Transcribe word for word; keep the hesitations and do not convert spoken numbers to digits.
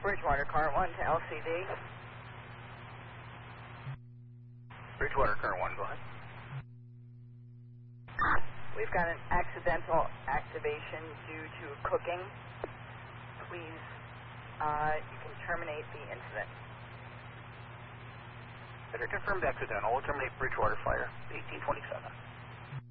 Bridgewater, car one to L C D. Bridgewater, car one, go ahead. We've got an accidental activation due to cooking. Please, uh, you can terminate the incident. Better confirmed accidental. We'll terminate Bridgewater fire, eighteen twenty-seven.